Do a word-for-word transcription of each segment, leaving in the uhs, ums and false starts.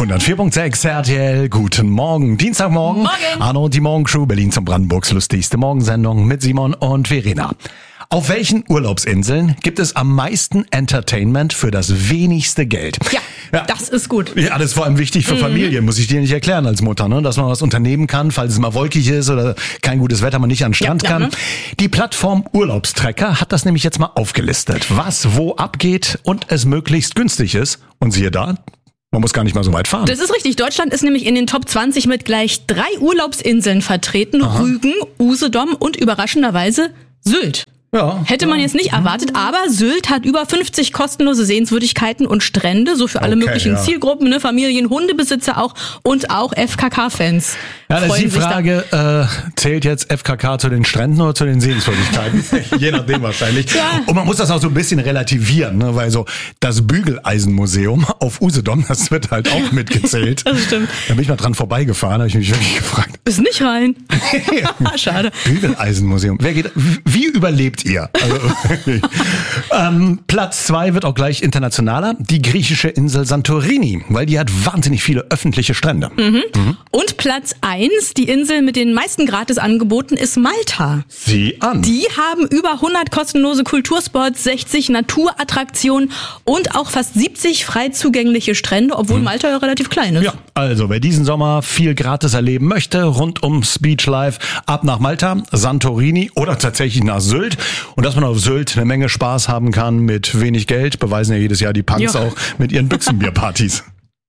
hundertvier Komma sechs R T L, guten Morgen. Dienstagmorgen. Morgen. Arno und die Morgenshow, Berlin zum Brandenburgs lustigste Morgensendung mit Simon und Verena. Auf welchen Urlaubsinseln gibt es am meisten Entertainment für das wenigste Geld? Ja, ja. Das ist gut. Ja, das ist vor allem wichtig für mhm. Familien, muss ich dir nicht erklären als Mutter, ne? Dass man was unternehmen kann, falls es mal wolkig ist oder kein gutes Wetter, man nicht an den Strand ja, kann. Ja, ne? Die Plattform Urlaubstracker hat das nämlich jetzt mal aufgelistet, was wo abgeht und es möglichst günstig ist. Und siehe da, man muss gar nicht mal so weit fahren. Das ist richtig. Deutschland ist nämlich in den Top zwanzig mit gleich drei Urlaubsinseln vertreten. Aha. Rügen, Usedom und überraschenderweise Sylt. Ja, Hätte man jetzt nicht erwartet, aber Sylt hat über fünfzig kostenlose Sehenswürdigkeiten und Strände, so für alle okay, möglichen ja. Zielgruppen, ne, Familien, Hundebesitzer auch und auch F K K-Fans. Ja, das ist die Frage, äh, zählt jetzt F K K zu den Stränden oder zu den Sehenswürdigkeiten? Je nachdem wahrscheinlich. Ja. Und man muss das auch so ein bisschen relativieren, ne, weil so das Bügeleisenmuseum auf Usedom, das wird halt auch mitgezählt. Das stimmt. Da bin ich mal dran vorbeigefahren, habe ich mich wirklich gefragt. Ist nicht rein. Schade. Bügeleisenmuseum. Wer geht, wie überlebt ihr? Also, ähm, Platz zwei wird auch gleich internationaler. Die griechische Insel Santorini, weil die hat wahnsinnig viele öffentliche Strände. Mhm. Mhm. Und Platz eins, die Insel mit den meisten Gratisangeboten, ist Malta. Sieh an. Die haben über hundert kostenlose Kulturspots, sechzig Naturattraktionen und auch fast siebzig frei zugängliche Strände, obwohl mhm. Malta ja relativ klein ist. Ja, also wer diesen Sommer viel gratis erleben möchte, rund ums Beach Life, ab nach Malta, Santorini oder tatsächlich nach Sylt. Und dass man auf Sylt eine Menge Spaß haben kann mit wenig Geld, beweisen ja jedes Jahr die Punks ja. auch mit ihren Büchsenbierpartys.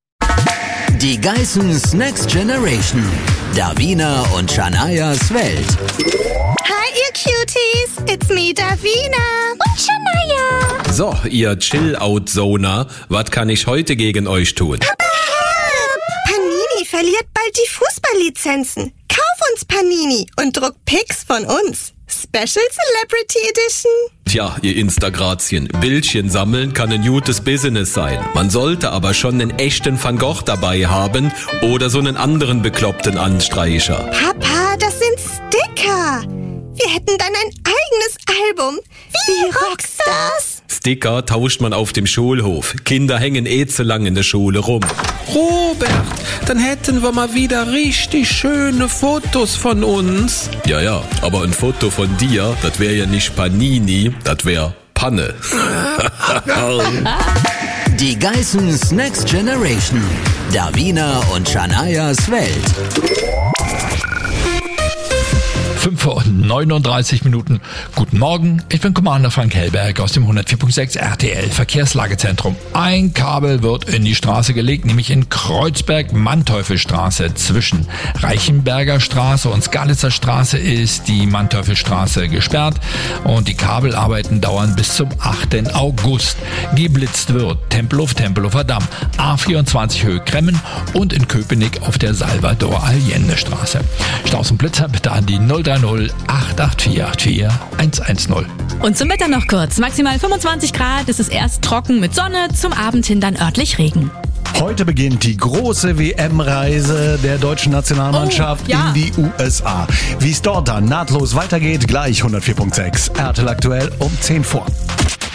Die Geissens Next Generation. Davina und Shanayas Welt. Hi ihr Cuties, it's me Davina und Shanaya. So, ihr Chill-Out-Zoner, was kann ich heute gegen euch tun? Panini verliert bald die Fußballlizenzen. Kauf uns Panini und druck Pics von uns. Special Celebrity Edition. Tja, ihr Instagrazien, Bildchen sammeln kann ein gutes Business sein. Man sollte aber schon einen echten Van Gogh dabei haben oder so einen anderen bekloppten Anstreicher. Papa, das sind Sticker. Wir hätten dann ein eigenes Album. Wie, Wie Rockstars. Sticker tauscht man auf dem Schulhof. Kinder hängen eh zu lang in der Schule rum. Robert, dann hätten wir mal wieder richtig schöne Fotos von uns. Ja, ja, aber ein Foto von dir, das wäre ja nicht Panini, das wäre Panne. Die Geissens Next Generation. Davina und Shanayas Welt. fünf Uhr neununddreißig Minuten. Guten Morgen, ich bin Commander Frank Hellberg aus dem hundertvier Komma sechs R T L Verkehrslagezentrum. Ein Kabel wird in die Straße gelegt, nämlich in Kreuzberg-Manteufelstraße. Zwischen Reichenberger Straße und Skalitzer Straße ist die Manteufelstraße gesperrt und die Kabelarbeiten dauern bis zum achten August. Geblitzt wird Tempelhof, Tempelhofer Damm, A vierundzwanzig Höhe Kremmen und in Köpenick auf der Salvador-Allende-Straße. Staus und Blitzer bitte an die null drei null acht acht vier acht vier eins eins null. Und zum Wetter noch kurz. Maximal fünfundzwanzig Grad. Es ist erst trocken mit Sonne, zum Abend hin dann örtlich Regen. Heute beginnt die große W M-Reise der deutschen Nationalmannschaft oh, ja. in die U S A. Wie es dort dann nahtlos weitergeht, gleich hundertvier Komma sechs. R T L aktuell um zehn vor.